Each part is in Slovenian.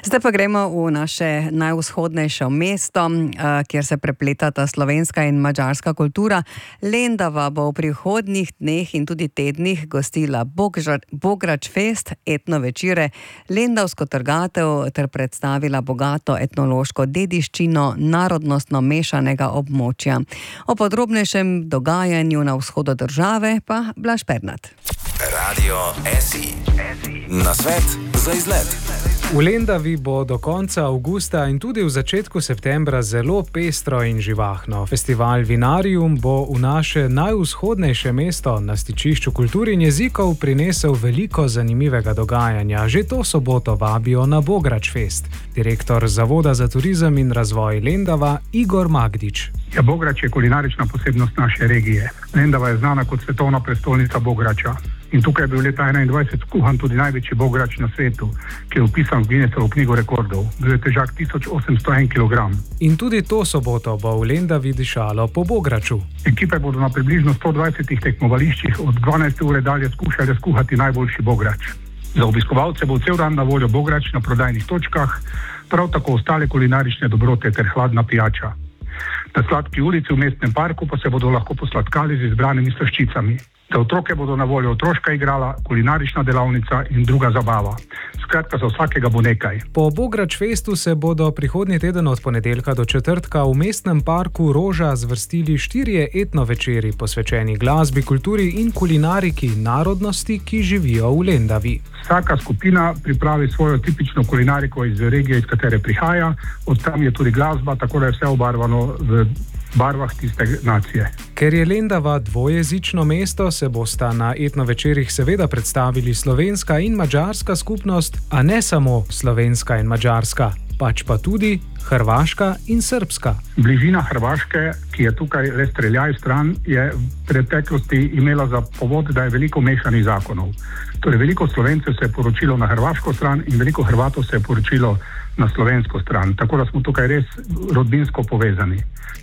Zdaj pa gremo v naše najvzhodnejše mesto, kjer se prepletata slovenska in madžarska kultura. Lendava bo v prihodnjih dneh in tudi tednih gostila Bograč Fest, etno večere, lendavsko trgatev ter predstavila bogato etnološko dediščino narodnostno mešanega območja. O podrobnejšem dogajanju na vzhodu države pa Blaž Pernat. Radio SI. Nasvet za izlet. V Lendavi bo do konca avgusta in tudi v začetku septembra zelo pestro in živahno. Festival Vinarium bo v naše najvzhodnejše mesto na stičišču kultur in jezikov prinesel veliko zanimivega dogajanja. Že to soboto vabijo na Bograč Fest. Direktor Zavoda za turizem in razvoj Lendava Igor Magdič. Bograč je kulinarična posebnost naše regije. Lendava je znana kot svetovna prestolnica bograča. In tukaj je bil leta 2021 skuhan tudi največji bograč na svetu, ki je vpisan v Guinnessovo knjigo rekordov. Bil je težak 1801 kg. In tudi to soboto bo v Lendavi dišalo po bograču. Ekipe bodo na približno 120 tekmovališčih od 12 ure dalje skušali skuhati najboljši bograč. Za obiskovalce bo cel dan na voljo bograč na prodajnih točkah, prav tako ostale kulinarične dobrote ter hladna pijača. Na Sladki ulici v mestnem parku pa se bodo lahko posladkali z izbranimi slaščicami. Za otroke bodo na voljo otroška igrala, kulinarična delavnica in druga zabava. Skratka, za vsakega bo nekaj. Po Bograč Festu se bodo prihodnji teden od ponedeljka do četrtka v mestnem parku Roža zvrstili 4 etno večeri posvečeni glasbi, kulturi in kulinariki narodnosti, ki živijo v Lendavi. Vsaka skupina pripravi svojo tipično kulinariko iz regije, iz katere prihaja. Od tam je tudi glasba, tako da je vse obarvano v barvah tiste nacije. Ker je Lendava dvojezično mesto, se bosta na etno večerih seveda predstavili slovenska in madžarska skupnost, a ne samo slovenska in madžarska, pač pa tudi hrvaška in srbska. Bližina Hrvaške, ki je tukaj le streljaj stran, je v preteklosti imela za povod, da je veliko mešanih zakonov. Torej, veliko Slovencev se je poročilo na hrvaško stran in veliko Hrvatov se je poročilo na slovensko stran. Tako da smo tukaj res rodbinsko povezani.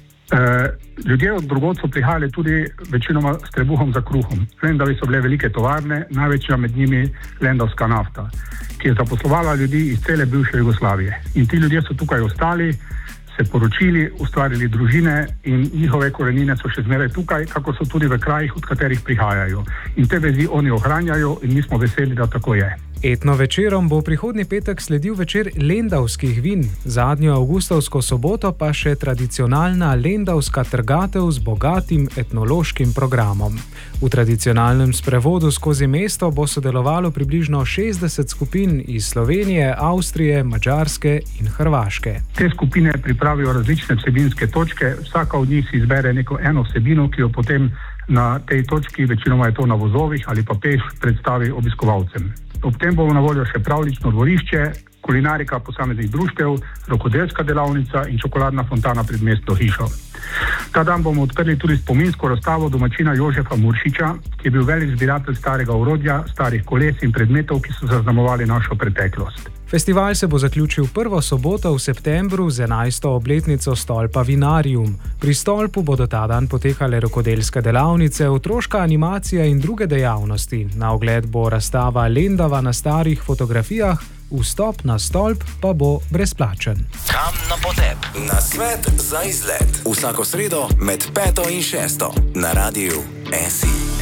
Ljudje od drugod so prihajali tudi večinoma s trebuhom za kruhom. V Lendavi so bile velike tovarne, največja med njimi Lendavska nafta, ki je zaposlovala ljudi iz cele bivše Jugoslavije. In ti ljudje so tukaj ostali, se poročili, ustvarili družine in njihove korenine so še zmeraj tukaj, kako so tudi v krajih, od katerih prihajajo. In te vezi oni ohranjajo in mi smo veseli, da tako je. Etno večerom bo prihodnji petek sledil večer lendavskih vin, zadnjo avgustovsko soboto pa še tradicionalna lendavska trgatev z bogatim etnološkim programom. V tradicionalnem sprevodu skozi mesto bo sodelovalo približno 60 skupin iz Slovenije, Avstrije, Madžarske in Hrvaške. Te skupine pripravijo različne vsebinske točke, vsaka od njih si izbere eno vsebino, ki jo potem na tej točki, večinoma je to na vozovih ali pa peš, predstavi obiskovalcem. Ob tem bomo na voljo še pravljično dvorišče, kulinarika posameznih društev, rokodelska delavnica in čokoladna fontana pred mestno hišo. Ta dan bomo odprli tudi spominsko razstavo domačina Jožefa Muršiča, ki je bil velik zbiratelj starega orodja, starih koles in predmetov, ki so zaznamovali našo preteklost. Festival se bo zaključil prvo soboto v septembru z 11. obletnico stolpa Vinarium. Pri stolpu bodo ta dan potekale rokodelske delavnice, otroška animacija in druge dejavnosti. Na ogled bo razstava Lendava na starih fotografijah, vstop na stolp pa bo brezplačen. Kam na potep? Nasvet za izlet. Vsako sredo med 5. in 6. na Radiu SI.